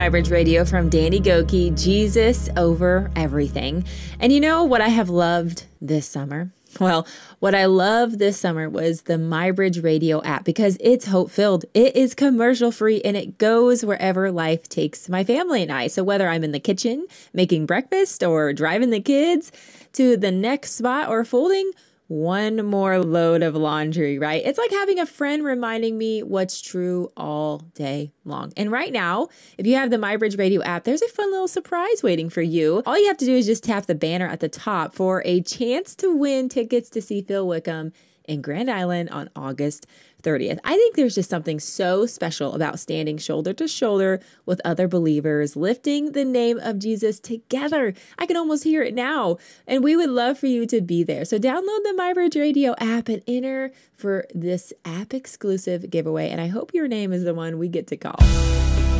Bridge Radio from Danny Gokey, Jesus over everything. And you know what I have loved this summer? Well, what I loved this summer was the MyBridge Radio app because it's hope-filled. It is commercial-free and it goes wherever life takes my family and I. So whether I'm in the kitchen making breakfast or driving the kids to the next spot or folding one more load of laundry, right? It's like having a friend reminding me what's true all day long. And right now, if you have the MyBridge Radio app, there's a fun little surprise waiting for you. All you have to do is just tap the banner at the top for a chance to win tickets to see Phil Wickham in Grand Island on August 30th. I think there's just something so special about standing shoulder to shoulder with other believers, lifting the name of Jesus together. I can almost hear it now. And we would love for you to be there. So download the MyBridge Radio app and enter for this app exclusive giveaway. And I hope your name is the one we get to call.